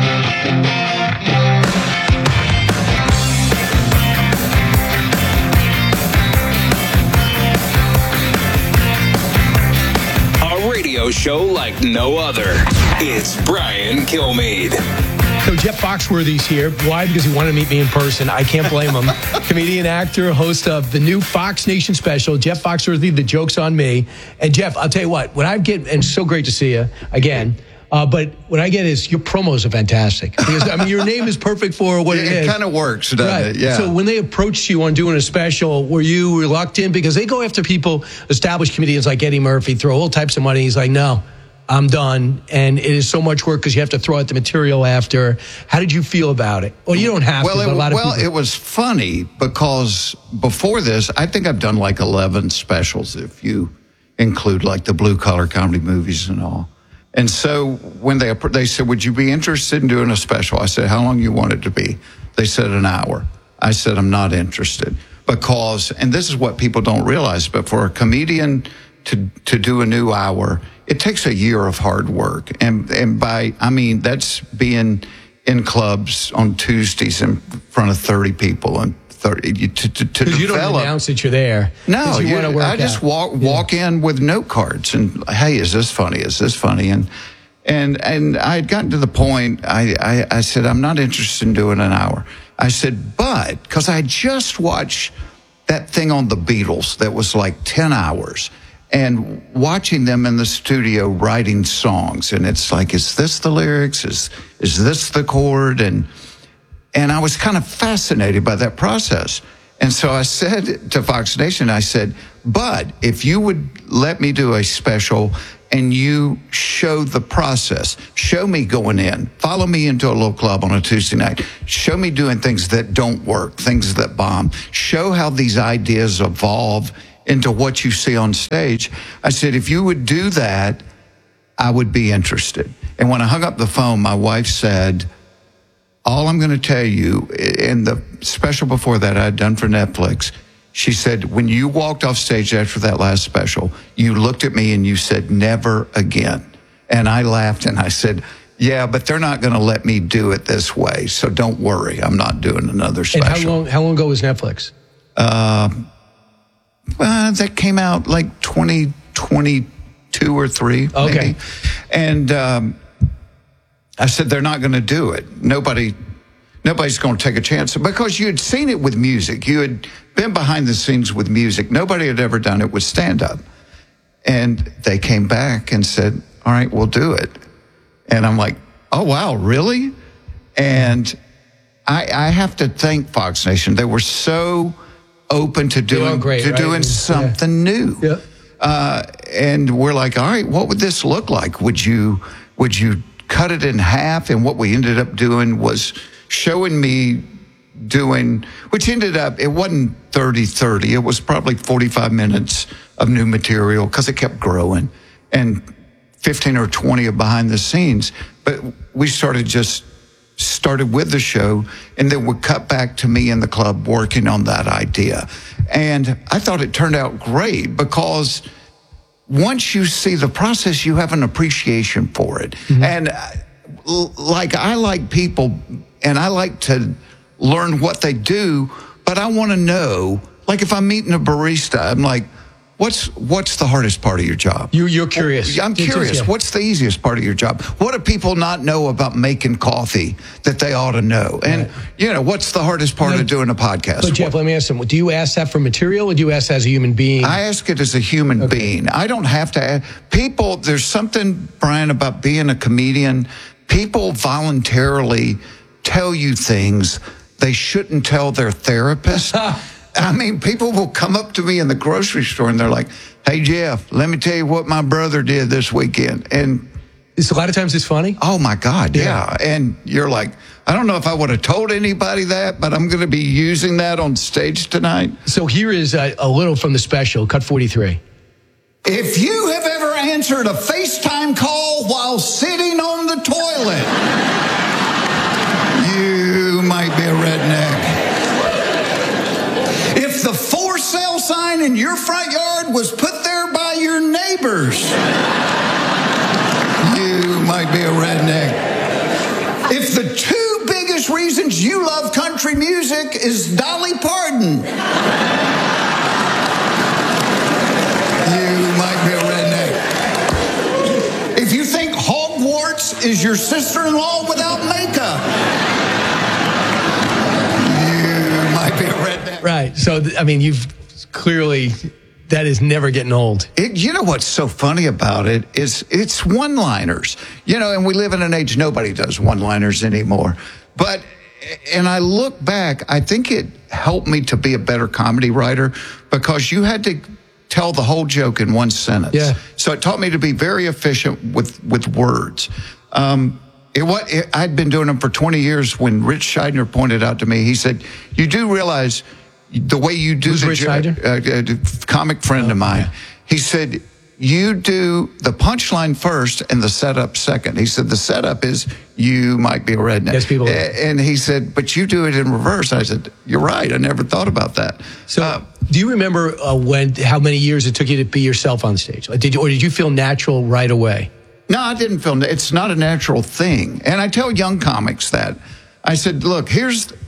Show like no other. It's Brian Kilmeade. So Jeff Foxworthy's here. Why? Because he wanted to meet me in person. I can't blame him. Comedian, actor, host of the new Fox Nation special, Jeff Foxworthy, The Joke's on Me. And Jeff, I'll tell you what, when I get, and it's so great to see you again, Uh, but what I get is your promos are fantastic. Because, I mean, your name is perfect for what yeah, it is. It kind of works, doesn't right. it? Yeah. So when they approached you on doing a special, were you reluctant? Because they go after people, established comedians like Eddie Murphy, throw all types of money. He's like, no, I'm done. And it is so much work because you have to throw out the material after. How did you feel about it? Well, you don't have well, to, but it, a lot of well, people. Well, it was funny because before this, I think I've done like eleven specials if you include like the blue-collar comedy movies and all. And so when they they said, would you be interested in doing a special? I said, how long you want it to be? They said an hour. I said, I'm not interested because, and this is what people don't realize, but for a comedian to to do a new hour, it takes a year of hard work. And, and by, I mean, that's being in clubs on Tuesdays in front of thirty people and thirty to, to, to Because you develop. don't announce that you're there. No, you you, want to work I just out. walk walk yeah. in with note cards and, hey, is this funny? Is this funny? And and and I had gotten to the point. I I, I said, I'm not interested in doing an hour. I said, but because I just watched that thing on the Beatles that was like ten hours. And watching them in the studio writing songs, and it's like, is this the lyrics? Is is this the chord? And and I was kind of fascinated by that process. And so I said to Fox Nation, I said, but if you would let me do a special and you show the process, show me going in, follow me into a little club on a Tuesday night, show me doing things that don't work, things that bomb, show how these ideas evolve into what you see on stage. I said, if you would do that, I would be interested. And when I hung up the phone, my wife said, all I'm going to tell you, in the special before that I'd done for Netflix, she said, when you walked off stage after that last special, you looked at me and you said, never again. And I laughed and I said, yeah, but they're not going to let me do it this way. So don't worry, I'm not doing another special. And how long, how long ago was Netflix? Uh, Uh, that came out like twenty twenty-two or three. Okay. Maybe. And um, I said, they're not going to do it. Nobody, nobody's going to take a chance. Because you had seen it with music. You had been behind the scenes with music. Nobody had ever done it with stand-up. And they came back and said, all right, we'll do it. And I'm like, oh, wow, really? And I, I have to thank Fox Nation. They were so open to doing great, to right? doing something yeah. new. Yeah. Uh, and we're like, all right, what would this look like? Would you would you cut it in half? And what we ended up doing was showing me doing, which ended up, it wasn't thirty thirty. It was probably forty-five minutes of new material because it kept growing, and fifteen or twenty of behind the scenes. But we started just started with the show, and then would cut back to me in the club working on that idea. And I thought it turned out great because once you see the process, you have an appreciation for it. Mm-hmm. And uh, like, I like people and I like to learn what they do, but I want to know, like if I'm meeting a barista, I'm like, What's what's the hardest part of your job? You, you're curious. I'm curious. Yeah. What's the easiest part of your job? What do people not know about making coffee that they ought to know? And, right. you know, what's the hardest part no, of doing a podcast? But, Jeff, let me ask them. Do you ask that for material or do you ask that as a human being? I ask it as a human okay. being. I don't have to ask. People, there's something, Brian, about being a comedian. People voluntarily tell you things they shouldn't tell their therapist. I mean, people will come up to me in the grocery store and they're like, hey, Jeff, let me tell you what my brother did this weekend. And it's a lot of times it's funny. Oh, my God. Yeah. yeah. And you're like, I don't know if I would have told anybody that, but I'm going to be using that on stage tonight. So here is a, a little from the special, cut forty-three. If you have ever answered a FaceTime call while sitting on the toilet, you might be a redneck. If the for sale sign in your front yard was put there by your neighbors, you might be a redneck. If the two biggest reasons you love country music is Dolly Parton, you might be a redneck. If you think Hogwarts is your sister-in-law without makeup, you might be a redneck. Right. So, I mean, you've clearly, that is never getting old. It, you know what's so funny about it is it's one-liners. You know, and we live in an age nobody does one-liners anymore. But, and I look back, I think it helped me to be a better comedy writer because you had to tell the whole joke in one sentence. Yeah. So it taught me to be very efficient with, with words. Um, it, what, it, I'd been doing them for twenty years when Rich Scheidner pointed out to me, he said, you do realize the way you do Who's the Rich jo- Scheidner? Uh, comic friend oh, of mine. Yeah. He said, you do the punchline first and the setup second. He said, the setup is you might be a redneck. Yes, people. And he said, but you do it in reverse. I said, you're right. I never thought about that. So uh, do you remember uh, when, how many years it took you to be yourself on stage? Like, did you, or did you feel natural right away? No, I didn't feel, it's not a natural thing. And I tell young comics that. I said, look, here's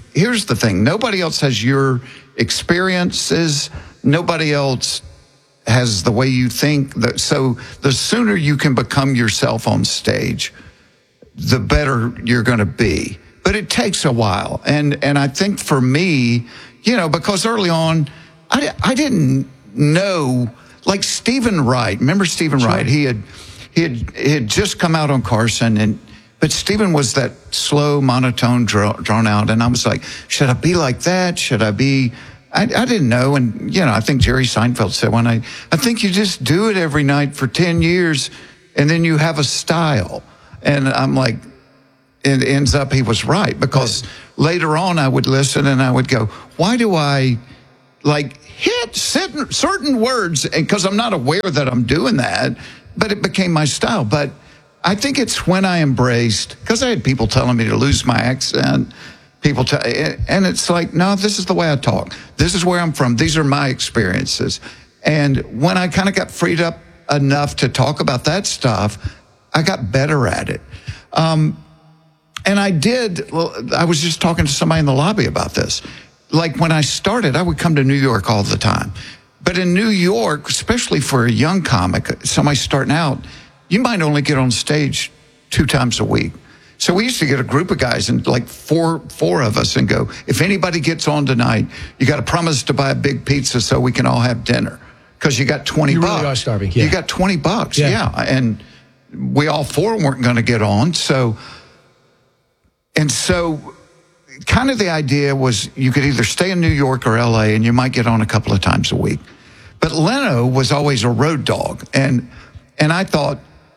here's the thing. Nobody else has your experiences. Nobody else has the way you think. So the sooner you can become yourself on stage, the better you're going to be. But it takes a while. And and I think for me, you know, because early on, I, I didn't know, like Stephen Wright. Remember Stephen sure. Wright? He had, he had he had just come out on Carson, and but Stephen was that slow, monotone, draw, drawn out. And I was like, should I be like that? Should I be... I, I didn't know. And, you know, I think Jerry Seinfeld said one night, I think you just do it every night for ten years, and then you have a style. And I'm like... It ends up he was right, because right. later on I would listen and I would go, why do I like hit certain, certain words? And because I'm not aware that I'm doing that, but it became my style. But I think it's when I embraced, because I had people telling me to lose my accent, people, t- and it's like, no, this is the way I talk. This is where I'm from. These are my experiences. And when I kind of got freed up enough to talk about that stuff, I got better at it. Um, And I did, well, I was just talking to somebody in the lobby about this. Like when I started, I would come to New York all the time. But in New York, especially for a young comic, somebody starting out, you might only get on stage two times a week. So we used to get a group of guys, and like four four of us, and go, if anybody gets on tonight, you got to promise to buy a big pizza so we can all have dinner. Because you got twenty you bucks. You really are starving, yeah. You got twenty bucks, yeah. yeah. And we all four weren't going to get on, so... And so kind of the idea was you could either stay in New York or L A, and you might get on a couple of times a week. But Leno was always a road dog. And and I thought,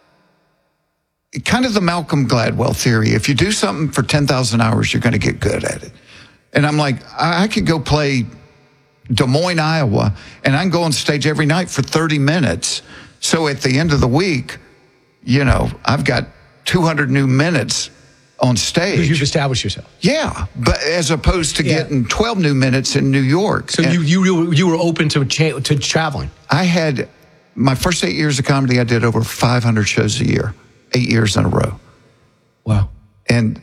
kind of the Malcolm Gladwell theory, if you do something for ten thousand hours, you're going to get good at it. And I'm like, I, I could go play Des Moines, Iowa, and I can go on stage every night for thirty minutes. So at the end of the week, you know, I've got two hundred new minutes on stage. Because you've established yourself. Yeah, but as opposed to yeah. getting twelve new minutes in New York. So you, you you were open to cha- to traveling. I had, my first eight years of comedy, I did over five hundred shows a year, eight years in a row. Wow. And,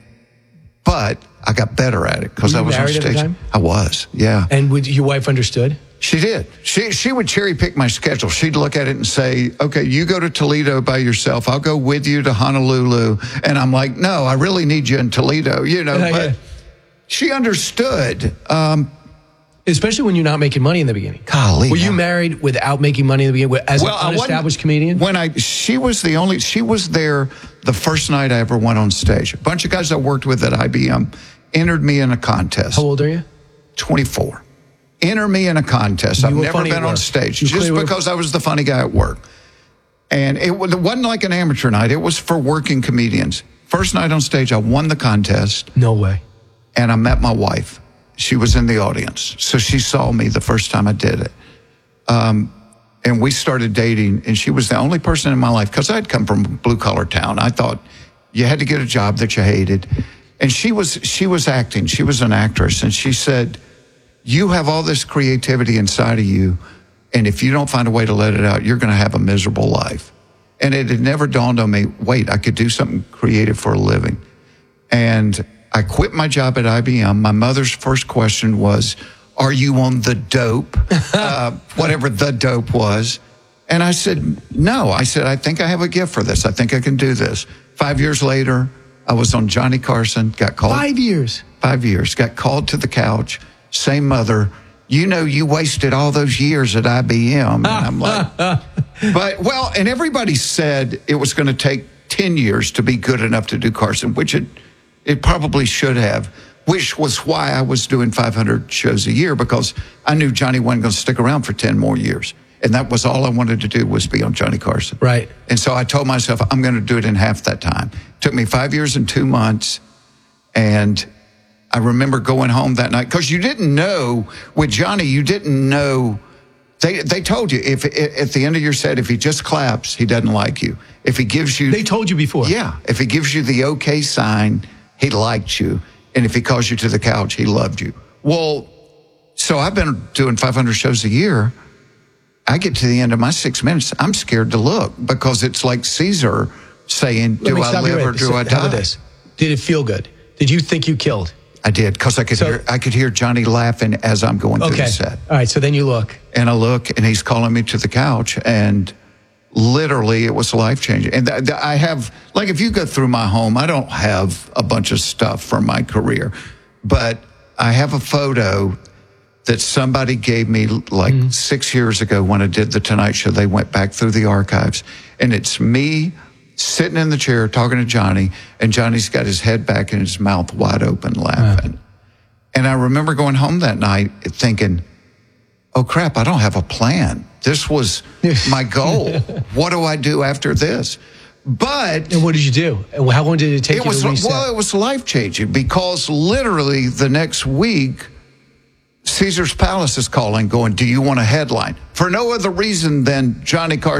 but I got better at it because I was on stage. At the time? I was, yeah. And would, your wife understood? She did. She she would cherry pick my schedule. She'd look at it and say, okay, you go to Toledo by yourself. I'll go with you to Honolulu. And I'm like, no, I really need you in Toledo, you know. Yeah, but yeah. she understood. Um, Especially when you're not making money in the beginning. Golly. Were you married without making money in the beginning as well, an unestablished comedian? When I, she was the only, she was there the first night I ever went on stage. A bunch of guys I worked with at I B M entered me in a contest. How old are you? twenty-four. Enter me in a contest. You I've were never been on stage, you just because I was the funny guy at work. And it wasn't like an amateur night. It was for working comedians. First night on stage, I won the contest. No way. And I met my wife. She was in the audience. So she saw me the first time I did it. Um, and we started dating, and she was the only person in my life, because I'd come from a blue-collar town. I thought you had to get a job that you hated. And she was she was acting. She was an actress. And she said, you have all this creativity inside of you, and if you don't find a way to let it out, you're going to have a miserable life. And it had never dawned on me, wait, I could do something creative for a living. And I quit my job at I B M. My mother's first question was, are you on the dope? uh, whatever the dope was. And I said, no. I said, I think I have a gift for this. I think I can do this. Five years later, I was on Johnny Carson, got called. Five years? Five years. Got called to the couch. Same mother. You know, you wasted all those years at I B M. And I'm like, but, well, and everybody said it was going to take ten years to be good enough to do Carson, which it, it probably should have, which was why I was doing five hundred shows a year, because I knew Johnny wasn't going to stick around for ten more years. And that was all I wanted to do, was be on Johnny Carson. Right. And so I told myself, I'm going to do it in half that time. It took me five years and two months. And I remember going home that night, because you didn't know, with Johnny, you didn't know. They they told you, if at the end of your set, if he just claps, he doesn't like you. If he gives you... They told you before. Yeah. If he gives you the okay sign, he liked you. And if he calls you to the couch, he loved you. Well, so I've been doing five hundred shows a year. I get to the end of my six minutes, I'm scared to look, because it's like Caesar saying, do I live or do I die? Did it feel good? Did you think you killed? I did, because I could So- hear I could hear Johnny laughing as I'm going through Okay. the set. All right. So then you look. And I look, and he's calling me to the couch, and literally it was life changing. And th- th- I have, like, if you go through my home, I don't have a bunch of stuff from my career, but I have a photo that somebody gave me like mm. six years ago when I did the Tonight Show. They went back through the archives, and it's me sitting in the chair talking to Johnny, and Johnny's got his head back and his mouth wide open laughing. Uh. And I remember going home that night thinking, oh crap, I don't have a plan. This was my goal. What do I do after this? But and what did you do? And how long did it take it you was, to reset? Well, it was life changing, because literally the next week, Caesar's Palace is calling, going, do you want a headline? For no other reason than Johnny Carson